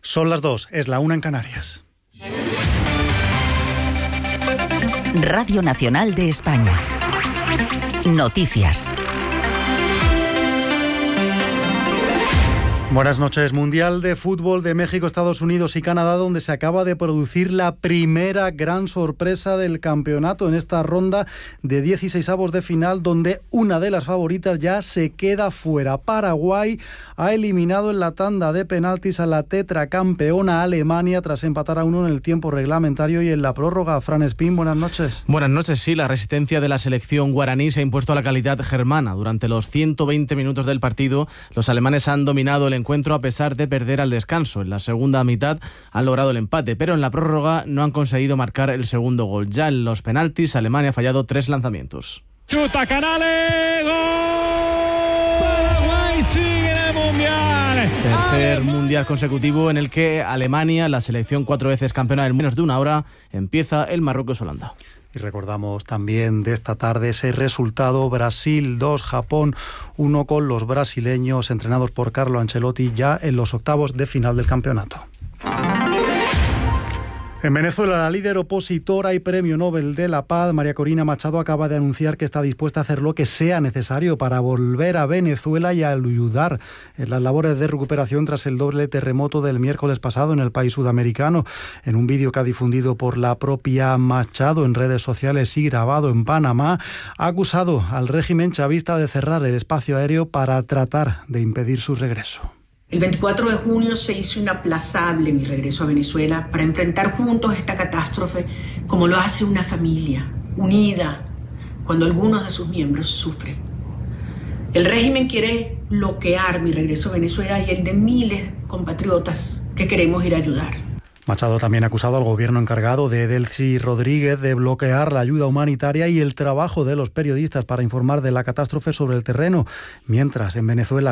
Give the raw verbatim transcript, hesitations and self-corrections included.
Son las dos, es la una en Canarias. Radio Nacional de España. Noticias. Buenas noches. Mundial de Fútbol de México, Estados Unidos y Canadá, donde se acaba de producir la primera gran sorpresa del campeonato en esta ronda de dieciseisavos de final, donde una de las favoritas ya se queda fuera. Paraguay ha eliminado en la tanda de penaltis a la tetracampeona Alemania tras empatar a uno en el tiempo reglamentario y en la prórroga. Fran Espín, buenas noches. Buenas noches. Sí, la resistencia de la selección guaraní se ha impuesto a la calidad germana. Durante los ciento veinte minutos del partido, los alemanes han dominado el encuentro a pesar de perder al descanso. En la segunda mitad han logrado el empate, pero en la prórroga no han conseguido marcar el segundo gol. Ya en los penaltis, Alemania ha fallado tres lanzamientos. Chuta Canales, ¡gol! Paraguay sigue en el Mundial. Tercer mundial consecutivo en el que Alemania, la selección cuatro veces campeona en menos de una hora, empieza el Marruecos-Holanda. Y recordamos también de esta tarde ese resultado: Brasil dos, Japón uno, con los brasileños entrenados por Carlo Ancelotti ya en los octavos de final del campeonato. En Venezuela, la líder opositora y Premio Nobel de la Paz, María Corina Machado, acaba de anunciar que está dispuesta a hacer lo que sea necesario para volver a Venezuela y a ayudar en las labores de recuperación tras el doble terremoto del miércoles pasado en el país sudamericano. En un vídeo que ha difundido por la propia Machado en redes sociales y grabado en Panamá, ha acusado al régimen chavista de cerrar el espacio aéreo para tratar de impedir su regreso. El veinticuatro de junio se hizo inaplazable mi regreso a Venezuela para enfrentar juntos esta catástrofe como lo hace una familia, unida, cuando algunos de sus miembros sufren. El régimen quiere bloquear mi regreso a Venezuela y el de miles de compatriotas que queremos ir a ayudar. Machado también ha acusado al gobierno encargado de Delcy Rodríguez de bloquear la ayuda humanitaria y el trabajo de los periodistas para informar de la catástrofe sobre el terreno, mientras en Venezuela